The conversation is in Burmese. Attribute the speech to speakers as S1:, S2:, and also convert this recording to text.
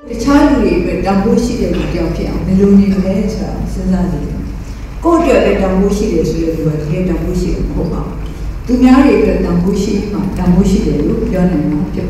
S1: တခြားလူတွေအတွက်တန်ဖိုးရှိတဲ့လူတယောက်ဖြစ်အောင်ဘယ်လိုနေမလဲဆိုတာစဉ်းစားကြည့်ကိုယ့်အတွက်လည်းတန်ဖိုးရှိတယ်ဆိုတဲ့လူကတကယ်တန်ဖိုးရှိတယ်မဟုတ်ပါဘူးသူများတွေအတွက်တန်ဖိုးရှိမှတန်ဖိုးရှိတယ်လို့ပြောနိုင်မှာဖြစ်